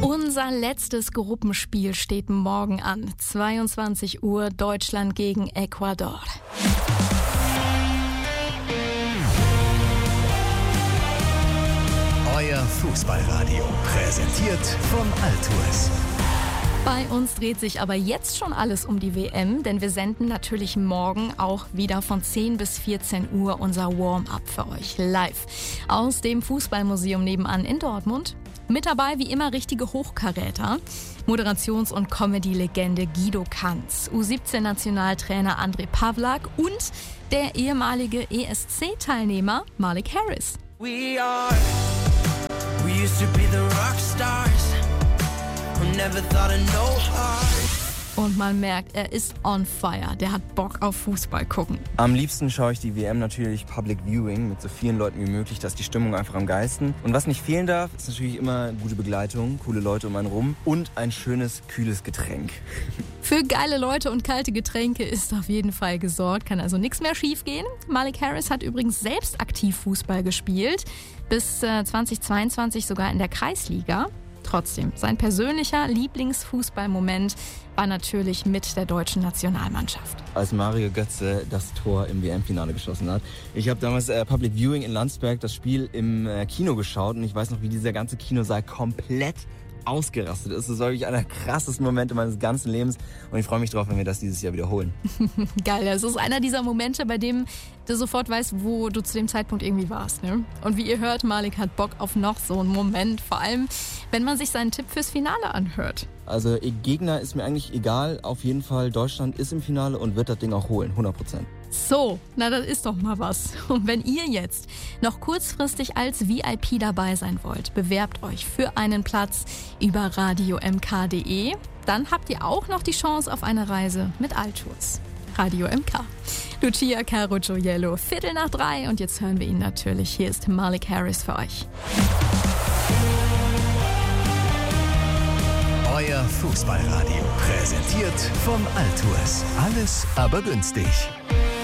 Unser letztes Gruppenspiel steht morgen an. 22 Uhr, Deutschland gegen Ecuador. Euer Fußballradio, präsentiert von Altours. Bei uns dreht sich aber jetzt schon alles um die WM, denn wir senden natürlich morgen auch wieder von 10 bis 14 Uhr unser Warm-up für euch live aus dem Fußballmuseum nebenan in Dortmund. Mit dabei wie immer richtige Hochkaräter, Moderations- und Comedy-Legende Guido Kanz, U17-Nationaltrainer André Pavlak und der ehemalige ESC-Teilnehmer Malik Harris. We used to be the rock stars. Never thought of no heart. Und man merkt, er ist on fire. Der hat Bock auf Fußball gucken. Am liebsten schaue ich die WM natürlich Public Viewing mit so vielen Leuten wie möglich, dass die Stimmung einfach am geisten. Und was nicht fehlen darf, ist natürlich immer gute Begleitung, coole Leute um einen rum und ein schönes, kühles Getränk. Für geile Leute und kalte Getränke ist auf jeden Fall gesorgt, kann also nichts mehr schief gehen. Malik Harris hat übrigens selbst aktiv Fußball gespielt, bis 2022 sogar in der Kreisliga. Trotzdem, sein persönlicher Lieblingsfußballmoment war natürlich mit der deutschen Nationalmannschaft. Als Mario Götze das Tor im WM-Finale geschossen hat. Ich habe damals Public Viewing in Landsberg das Spiel im Kino geschaut und ich weiß noch, wie dieser ganze Kinosaal komplett ausgerastet ist. Das war wirklich einer der krassesten Momente meines ganzen Lebens und ich freue mich drauf, wenn wir das dieses Jahr wiederholen. Geil, das ist einer dieser Momente, bei dem du sofort weißt, wo du zu dem Zeitpunkt irgendwie warst. Ne? Und wie ihr hört, Malik hat Bock auf noch so einen Moment, vor allem, wenn man sich seinen Tipp fürs Finale anhört. Also Gegner ist mir eigentlich egal, auf jeden Fall Deutschland ist im Finale und wird das Ding auch holen, 100%. So, na das ist doch mal was. Und wenn ihr jetzt noch kurzfristig als VIP dabei sein wollt, bewerbt euch für einen Platz über radiomk.de. Dann habt ihr auch noch die Chance auf eine Reise mit Altours. Radio MK. Lucia Caro Gioiello, 2:15 und jetzt hören wir ihn natürlich. Hier ist Malik Harris für euch. Euer Fußballradio, präsentiert von Altours. Alles aber günstig.